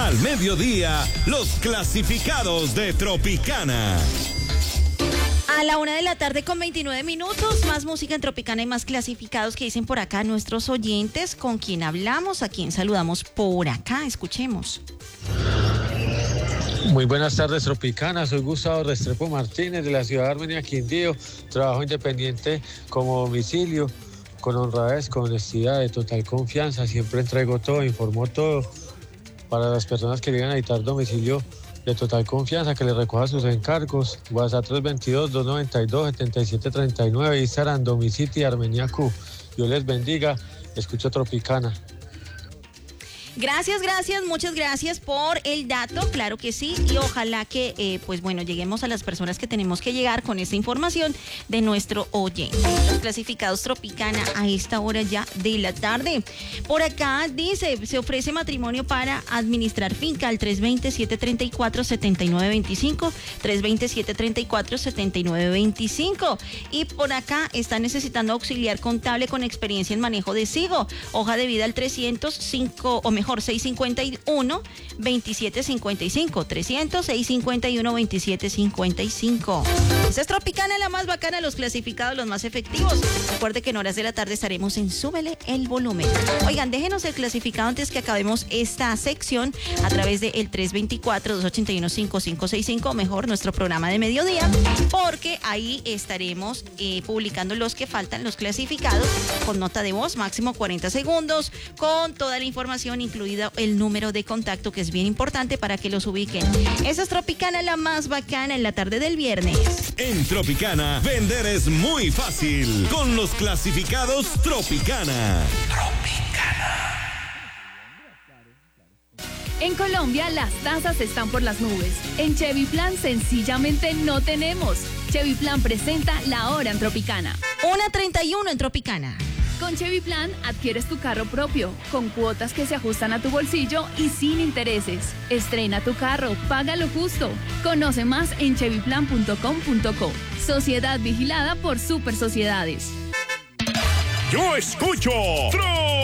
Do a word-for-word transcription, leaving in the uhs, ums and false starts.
Al mediodía, los clasificados de Tropicana. A la una de la tarde con veintinueve minutos, más música en Tropicana y más clasificados que dicen por acá nuestros oyentes. ¿Con quién hablamos? ¿A quién saludamos por acá? Escuchemos. Muy buenas tardes, Tropicana. Soy Gustavo Restrepo Martínez de la ciudad de Armenia, Quindío. Trabajo independiente como domicilio, con honradez, con honestidad, de total confianza. Siempre entrego todo, informo todo. Para las personas que llegan a editar domicilio, de total confianza, que les recoja sus encargos. WhatsApp tres dos dos, dos nueve dos, siete siete tres nueve, Instagram Domicity Armenia Q. Dios les bendiga. Escucho Tropicana. Gracias, gracias, muchas gracias por el dato, claro que sí, y ojalá que, eh, pues bueno, lleguemos a las personas que tenemos que llegar con esta información de nuestro oyente. Los clasificados Tropicana a esta hora ya de la tarde. Por acá dice, se ofrece matrimonio para administrar finca al tres dos cero, siete tres cuatro, siete nueve dos cinco, tres dos cero, siete tres cuatro, siete nueve dos cinco. Y por acá está necesitando auxiliar contable con experiencia en manejo de SIGO, hoja de vida al trescientos cinco, o mejor, seiscientos cincuenta y uno, veintisiete cincuenta y cinco, trescientos, seiscientos cincuenta y uno, veintisiete cincuenta y cinco. Esa es Tropicana, la más bacana, los clasificados, los más efectivos. Recuerde que en horas de la tarde estaremos en Súbele el Volumen. Oigan, déjenos el clasificado antes que acabemos esta sección a través del tres dos cuatro, dos ocho uno, cinco cinco seis cinco, mejor nuestro programa de mediodía, porque ahí estaremos eh, publicando los que faltan, los clasificados, con nota de voz, máximo cuarenta segundos, con toda la información, incluida el número de contacto, que es bien importante para que los ubiquen. Esa es Tropicana, la más bacana en la tarde del viernes. En Tropicana, vender es muy fácil con los clasificados Tropicana. Tropicana. En Colombia las tasas están por las nubes. En Chevy Plan sencillamente no tenemos. Chevy Plan presenta La Hora en Tropicana. una treinta y uno en Tropicana. Con Chevy Plan adquieres tu carro propio, con cuotas que se ajustan a tu bolsillo y sin intereses. Estrena tu carro, págalo justo. Conoce más en chevy plan punto com punto co. Sociedad vigilada por Super Sociedades. Yo escucho Tro